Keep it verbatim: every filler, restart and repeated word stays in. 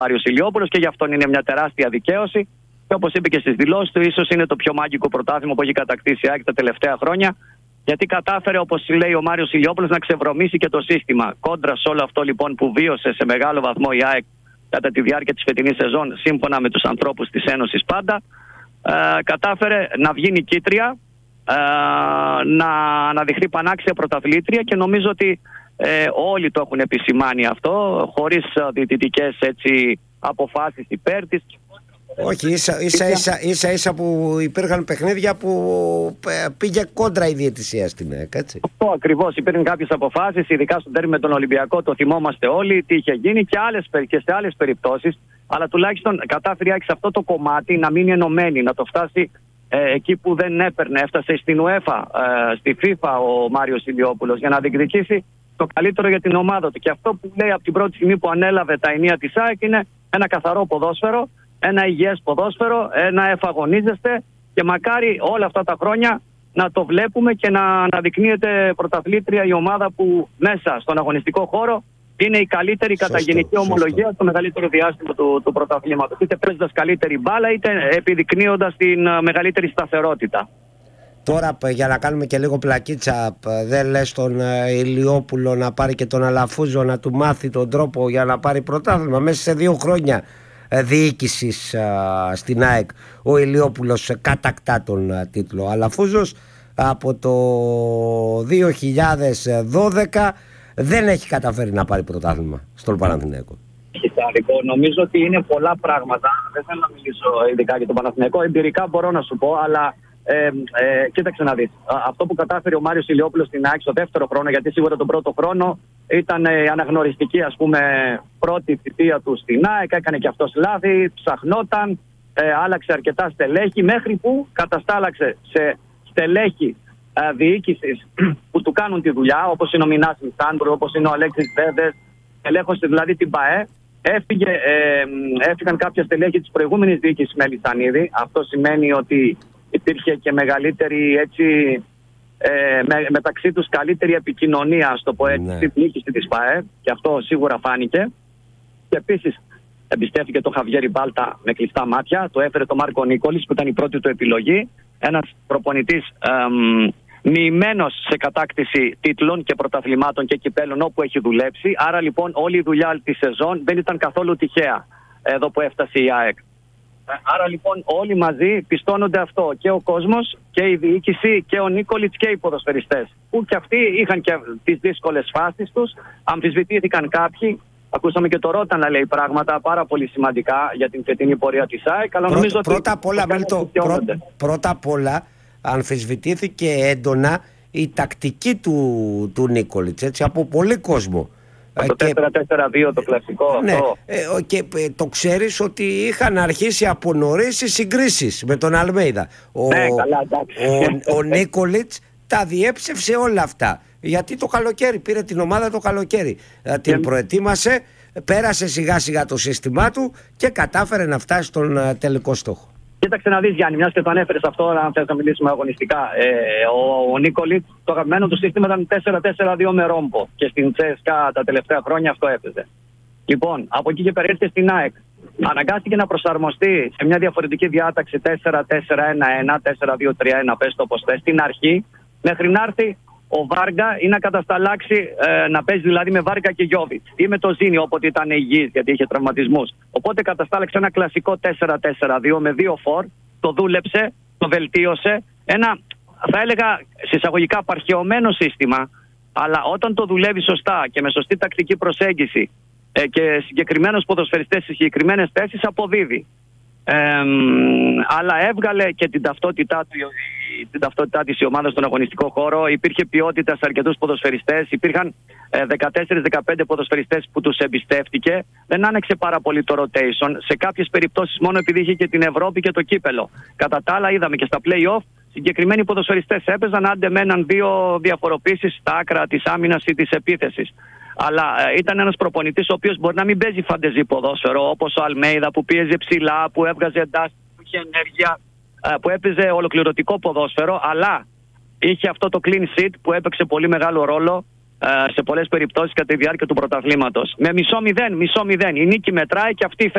Μάριος Ηλιόπουλος και γι' αυτόν είναι μια τεράστια δικαίωση. Και όπως είπε και στις δηλώσεις του, ίσως είναι το πιο μάγικο πρωτάθλημα που έχει κατακτήσει η ΑΕΚ τα τελευταία χρόνια. Γιατί κατάφερε, όπως λέει ο Μάριος Ηλιόπουλος, να ξεβρωμίσει και το σύστημα. Κόντρα σε όλο αυτό λοιπόν που βίωσε σε μεγάλο βαθμό η ΑΕΚ κατά τη διάρκεια της φετινής σεζόν, σύμφωνα με τους ανθρώπους της Ένωσης πάντα, ε, κατάφερε να βγει νικήτρια, ε, να αναδειχθεί πανάξια πρωταθλήτρια και νομίζω ότι ε, όλοι το έχουν επισημάνει αυτό, χωρίς διαιτητικές έτσι αποφάσεις υπέρ της. Όχι, ίσα ίσα, ίσα ίσα ίσα που υπήρχαν παιχνίδια που πήγε κόντρα η διαιτησία στην ΑΕΚ, έτσι. Αυτό ακριβώς. Υπήρχαν κάποιες αποφάσεις, ειδικά στο ντέρμπι με τον Ολυμπιακό, το θυμόμαστε όλοι, τι είχε γίνει και, άλλες, και σε άλλες περιπτώσεις. Αλλά τουλάχιστον κατάφερε η ΑΕΚ σε αυτό το κομμάτι να μείνει ενωμένη, να το φτάσει ε, εκεί που δεν έπαιρνε. Έφτασε στην UEFA, ε, στη FIFA ο Μάριος Ηλιόπουλος για να διεκδικήσει το καλύτερο για την ομάδα του. Και αυτό που λέει από την πρώτη στιγμή που ανέλαβε τα ενία της ΑΕΚ είναι ένα καθαρό ποδόσφαιρο. Ένα υγιές ποδόσφαιρο, ένα εφαγωνίζεστε και μακάρι όλα αυτά τα χρόνια να το βλέπουμε και να αναδεικνύεται πρωταθλήτρια η ομάδα που μέσα στον αγωνιστικό χώρο είναι η καλύτερη κατά γενική ομολογία στο μεγαλύτερο διάστημα του, του πρωταθλήματος. Είτε παίζοντας καλύτερη μπάλα είτε επιδεικνύοντας την μεγαλύτερη σταθερότητα. Τώρα για να κάνουμε και λίγο πλακίτσα, δεν λες τον Ηλιόπουλο να πάρει και τον Αλαφούζο να του μάθει τον τρόπο για να πάρει πρωτάθλημα μέσα σε δύο χρόνια διοίκησης στην ΑΕΚ? Ο Ηλιόπουλος κατακτά τον τίτλο. Αλαφούζος από το δύο χιλιάδες δώδεκα δεν έχει καταφέρει να πάρει πρωτάθλημα στον Παναθηναϊκό. Λοιπόν, νομίζω ότι είναι πολλά πράγματα. Δεν θέλω να μιλήσω ειδικά για τον Παναθηναϊκό. Εμπειρικά μπορώ να σου πω, αλλά ε, ε, κοίταξε να δεις. Αυτό που κατάφερε ο Μάριος Ηλιόπουλος στην ΑΕΚ στο δεύτερο χρόνο, γιατί σίγουρα τον πρώτο χρόνο ήταν ε, αναγνωριστική, ας πούμε, πρώτη θητεία του στην ΑΕΚ, έκανε και αυτός λάθη, ψαχνόταν, ε, άλλαξε αρκετά στελέχη, μέχρι που καταστάλαξε σε στελέχη ε, διοίκησης που του κάνουν τη δουλειά, όπως είναι ο Μινάς Μισάνμπρου, όπως είναι ο Αλέξης Βέδες, ελέγχωσε δηλαδή την ΠΑΕ. Έφυγε, ε, έφυγαν κάποια στελέχη της προηγούμενης διοίκησης με Λισανίδη. Αυτό σημαίνει ότι υπήρχε και μεγαλύτερη έτσι, ε, με, μεταξύ τους καλύτερη επικοινωνία στο πω έτσι, στη διοίκηση της ΠΑΕ, και αυτό σίγουρα φάνηκε. Και επίσης εμπιστεύτηκε τον Χαβιέρι Μπάλτα με κλειστά μάτια, το έφερε τον Μάρκο Νίκολης που ήταν η πρώτη του επιλογή, ένας προπονητής εμ, μοιημένος σε κατάκτηση τίτλων και πρωταθλημάτων και κυπέλων όπου έχει δουλέψει. Άρα λοιπόν όλη η δουλειά της σεζόν δεν ήταν καθόλου τυχαία εδώ που έφτασε η ΑΕΚ. Άρα λοιπόν όλοι μαζί πιστώνονται αυτό, και ο κόσμος και η διοίκηση και ο Νίκολιτς και οι ποδοσφαιριστές, που και αυτοί είχαν και τις δύσκολες φάσεις τους, αμφισβητήθηκαν κάποιοι. Ακούσαμε και το Ρότα να λέει πράγματα πάρα πολύ σημαντικά για την φετινή πορεία της ΑΕΚ. Αλλά νομίζω ότι πρώτα απ' όλα, Μίλτο, πρώτα, πρώτα απ' όλα αμφισβητήθηκε έντονα η τακτική του, του Νίκολιτς, έτσι, από πολύ κόσμο. Το τέσσερα τέσσερα δύο το κλασικό. Ναι, αυτό. Ε, και ε, το ξέρεις ότι είχαν αρχίσει από νωρίς οι συγκρίσεις με τον Αλμέιδα. Ο, ναι, καλά, εντάξει. ο, ο Νίκολιτς τα διέψευσε όλα αυτά. Γιατί το καλοκαίρι, πήρε την ομάδα το καλοκαίρι. Ε, την και... προετοίμασε, πέρασε σιγά σιγά το σύστημά του και κατάφερε να φτάσει στον ε, τελικό στόχο. Κοίταξε να δεις, Γιάννη, μιας και το ανέφερες αυτό, αν θες να μιλήσουμε αγωνιστικά. Ε, ο ο Νίκολιτς, το αγαπημένο του σύστημα ήταν τέσσερα τέσσερα δύο με ρόμπο και στην Τσέσκα τα τελευταία χρόνια αυτό έπαιζε. Λοιπόν, από εκεί και πέρα ήρθε στην ΑΕΚ. Αναγκάστηκε να προσαρμοστεί σε μια διαφορετική διάταξη τέσσερα τέσσερα ένα ένα, τέσσερα δύο τρία ένα, πες το όπως θες, στην αρχή, μέχρι να έρθει ο Βάργα ή να κατασταλάξει, ε, να παίζει δηλαδή με Βάργα και Γιόβιτς ή με το Ζήνη όποτε ήταν υγιής, γιατί είχε τραυματισμούς. Οπότε καταστάλαξε ένα κλασικό τέσσερα τέσσερα δύο με δύο φορ, το δούλεψε, το βελτίωσε. Ένα, θα έλεγα, συσσαγωγικά απαρχαιωμένο σύστημα, αλλά όταν το δουλεύει σωστά και με σωστή τακτική προσέγγιση ε, και συγκεκριμένους ποδοσφαιριστές σε συγκεκριμένες θέσεις, αποδίδει. Ε, αλλά έβγαλε και την ταυτότητά του, την ταυτότητά της η ομάδα στον αγωνιστικό χώρο. Υπήρχε ποιότητα σε αρκετούς ποδοσφαιριστές. Υπήρχαν ε, δεκατέσσερα δεκαπέντε ποδοσφαιριστές που τους εμπιστεύτηκε. Δεν άνοιξε πάρα πολύ το rotation. Σε κάποιες περιπτώσεις μόνο επειδή είχε και την Ευρώπη και το κύπελο. Κατά τα άλλα είδαμε και στα play-off συγκεκριμένοι ποδοσφαιριστές έπαιζαν άντε με έναν δύο διαφοροποίησεις στα άκρα της άμυνας ή της επίθεσης. Αλλά ε, ήταν ένας προπονητής ο οποίος μπορεί να μην παίζει φαντεζή ποδόσφαιρο, όπως ο Αλμέιδα που πίεζε ψηλά, που έβγαζε εντάσεις, που είχε ενέργεια, ε, που έπαιζε ολοκληρωτικό ποδόσφαιρο, αλλά είχε αυτό το clean sheet που έπαιξε πολύ μεγάλο ρόλο ε, σε πολλές περιπτώσεις κατά τη διάρκεια του πρωταθλήματος. Με μισό μηδέν, μισό μηδέν. Η νίκη μετράει και αυτή